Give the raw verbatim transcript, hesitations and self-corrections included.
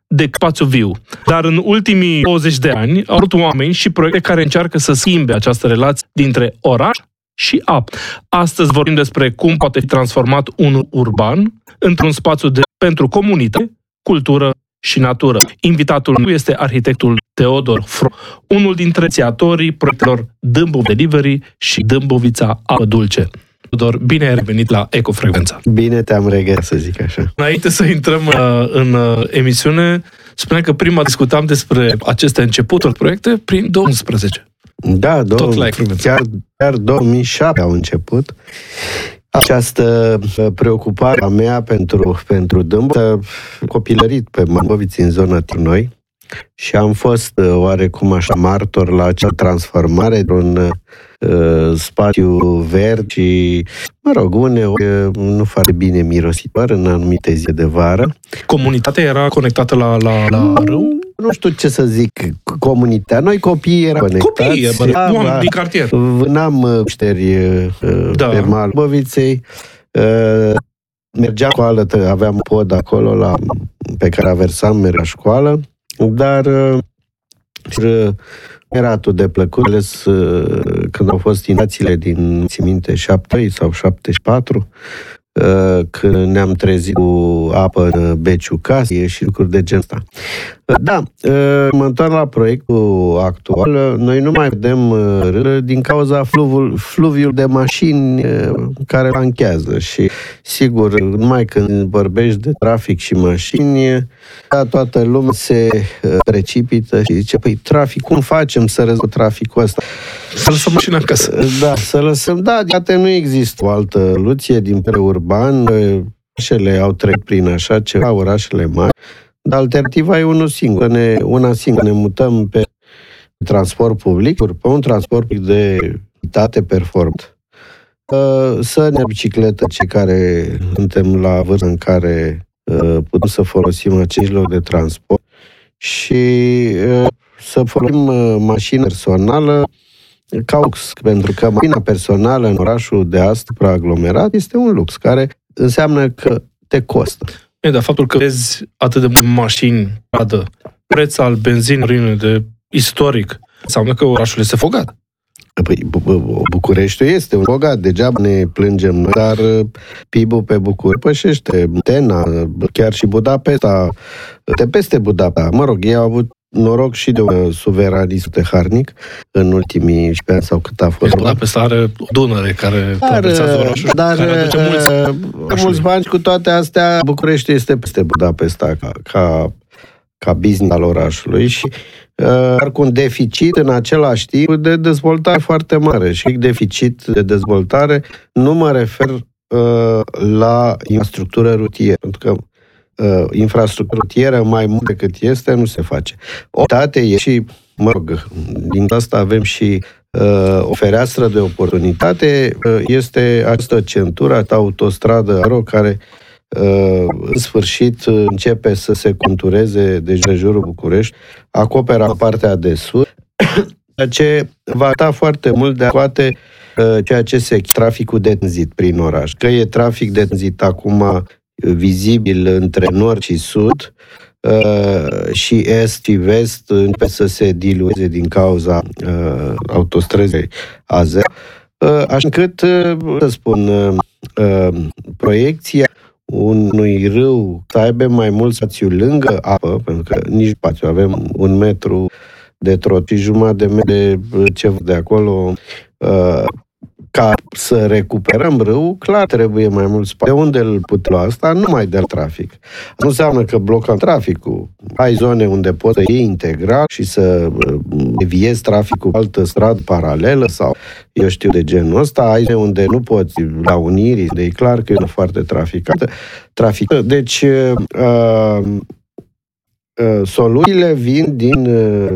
de spațiu viu. Dar în ultimii douăzeci de ani au avut oameni și proiecte care încearcă să schimbe această relație dintre oraș și apă. Astăzi vorbim despre cum poate fi transformat un urban într-un spațiu de, pentru comunitate, cultură și natură. Invitatul meu este arhitectul Teodor Fro, unul dintre inițiatorii proiectelor Dâmbov Delivery și Dâmbovița Apă Dulce. Teodor, bine ai revenit la Ecofrecvența. Bine te-am regăsit, să zic așa. Înainte să intrăm uh, în uh, emisiune, spuneam că prima discutam despre aceste începuturi proiecte prin două mii unsprezece. Da, Tot la chiar, chiar două mii șapte au început. Această preocupare a mea pentru, pentru Dâmbov a copilărit pe Măboviți în zona Turnoi și am fost oarecum așa martor la acea transformare într-un uh, spațiu verde și, mă rog, uneori nu foarte bine mirositor în anumite zile de vară. Comunitatea era conectată la, la, la râu? Nu știu ce să zic, comunitatea. Noi copiii eram conectați. Copiii, bă, da, oameni din cartier. Vânam șteri da. pe malul Boviței. Mergeam școală, aveam pod acolo la, pe care aversam, merg la școală, dar era atât de plăcut, ales când au fost inundațiile din, țin minte, șaptezeci și trei sau șaptezeci și patru, când ne-am trezit cu apă în beciul casei și lucruri de genul ăsta. Da, mă întorc la proiectul actual. Noi nu mai vedem râul din cauza fluviul, fluviul de mașini care lanchează și, sigur, numai când vorbești de trafic și mașini, toată lumea se precipită și zice, păi trafic, cum facem să rezolvăm traficul ăsta? Să lăsăm mașina în casă. Da, să lăsăm, da, iată, nu există o altă soluție din pe urban. Orașele au trecut prin așa ceva, orașele mari, dar alternativa e unul singur. Ne, una singură, ne mutăm pe transport public, pe un transport public de calitate performant. Să ne bicicletă cei care suntem la vârstă în care putem să folosim acești loc de transport și să folosim mașină personală ca lux, pentru că mașina personală în orașul de astăzi supraaglomerat este un lux care înseamnă că te costă. E, dar faptul că vezi atât de multe mașini, adă, preț al benzinei de istoric, înseamnă că orașul este fogat. Păi, Bucureștiul este un bogat, degeaba ne plângem noi, dar P I B-ul pe București pășește. Tena, chiar și Budapesta, de peste Budapesta. Mă rog, ei au avut noroc și de un suveranist teharnic în ultimii cincisprezece ani sau cât a fost. Budapesta are o Dunăre care traversează orașul, dar, care aduce mulți, mulți bani. Cu toate astea, București este peste Budapesta ca, ca, ca business al orașului și dar cu un deficit în același timp de dezvoltare foarte mare. Și deficit de dezvoltare nu mă refer uh, la infrastructură rutieră, pentru că uh, infrastructură rutieră mai mult decât este nu se face. O dată e și, mă rog, din asta avem și uh, o fereastră de oportunitate, uh, este această centură, autostradă Aro, care în sfârșit începe să se contureze de jurul București, acoperă partea de sud, ceea ce va da foarte mult de a scoate ceea ce se traficul de tranzit prin oraș. Că e trafic de tranzit acum vizibil între nord și sud și est și vest începe să se dilueze din cauza autostrăzii A zero, așa încât, să spun, proiecția unui râu să aibă mai mult spațiu lângă apă, pentru că nici spațiu, avem un metru de trot și jumătate de metru de ceva de acolo, uh, ca să recuperăm râul, clar trebuie mai mult spațiu. De unde îl putem lua asta? Numai de trafic. Nu înseamnă că blocăm traficul. Ai zone unde poți să iei integral și să deviezi traficul cu altă stradă paralelă sau eu știu de genul ăsta. Ai zone unde nu poți la Unirii, de e clar că e foarte traficată. traficată. Deci uh, uh, soluțiile vin din uh,